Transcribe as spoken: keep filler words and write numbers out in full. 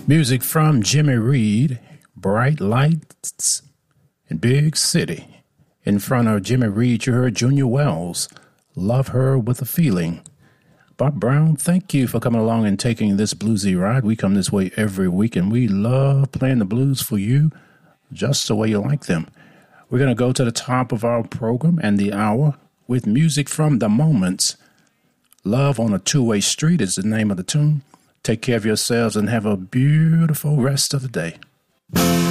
Music from Jimmy Reed, Bright Lights in Big City. In front of Jimmy Reed, you heard Junior Wells, Love Her With a Feeling. Bob Brown, thank you for coming along and taking this bluesy ride. We come this way every week, and we love playing the blues for you just the way you like them. We're going to go to the top of our program and the hour with music from The Moments. Love on a Two-Way Street is the name of the tune. Take care of yourselves and have a beautiful rest of the day.